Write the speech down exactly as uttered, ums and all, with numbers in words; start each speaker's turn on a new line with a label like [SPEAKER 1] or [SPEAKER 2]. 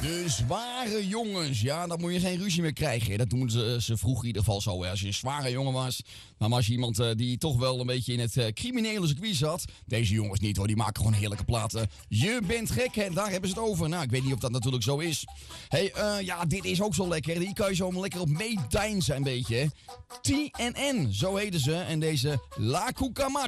[SPEAKER 1] De zware jongens, ja, dan moet je geen ruzie meer krijgen. Dat doen ze, ze vroeger in ieder geval zo. Hè. Als je een zware jongen was, maar als je iemand uh, die toch wel een beetje in het uh, criminele circuit zat. Deze jongens niet hoor, die maken gewoon heerlijke platen. Je bent gek, hè, daar hebben ze het over. Nou, ik weet niet of dat natuurlijk zo is. Hé, hey, uh, ja, dit is ook zo lekker. Hier kan je zo lekker op meedijnsen een beetje. Hè. T N N, zo heten ze. En deze La Cucamacha.